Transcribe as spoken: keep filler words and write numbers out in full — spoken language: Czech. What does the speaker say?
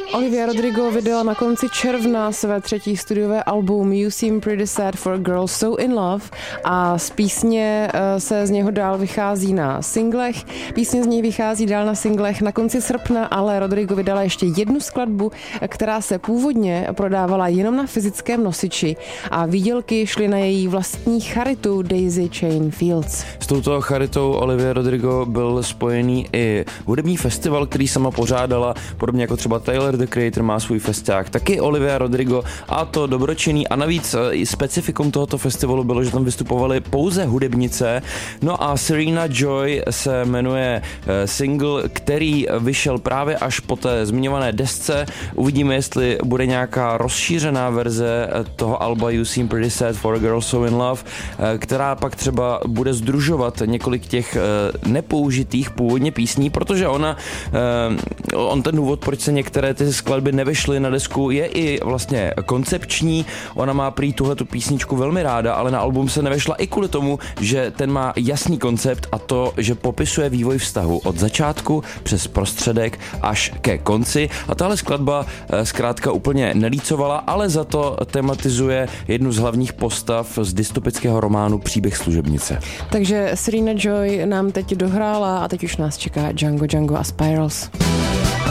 Olivia Rodrigo vydala na konci června své třetí studiové album You Seem Pretty Sad for a Girl So In Love a z písně se z něho dál vychází na singlech. Písně z něj vychází dál na singlech. Na konci srpna ale Rodrigo vydala ještě jednu skladbu, která se původně prodávala jenom na fyzickém nosiči a výdělky šly na její vlastní charitu Daisy Chain Fields. S touto charitou Olivia Rodrigo byl spojený i hudební festival, který sama pořádala, podobně jako třeba Tyler the Creator má svůj festiák, taky Olivia Rodrigo, a to dobročinný. A navíc specifikum tohoto festivalu bylo, že tam vystupovaly pouze hudebnice. No a Serena Joy se jmenuje single, který vyšel právě až po té zmiňované desce. Uvidíme, jestli bude nějaká rozšířená verze toho alba You Seem Pretty Sad for a Girl So In Love, která pak třeba bude sdružovat několik těch nepoužitých původně písní, protože ona, on ten důvod, proč se některé ty skladby nevyšly na desku, je i vlastně koncepční. Ona má prý tuhletu písničku velmi ráda, ale na album se nevešla i kvůli tomu, že ten má jasný koncept, a to, že popisuje vývoj vztahu od začátku přes prostředek až ke konci. A tahle skladba zkrátka úplně nelícovala, ale za to tematizuje jednu z hlavních postav z dystopického románu Příběh služebnice. Takže Serena Joy nám teď dohrála a teď už nás čeká Django Django a Spirals.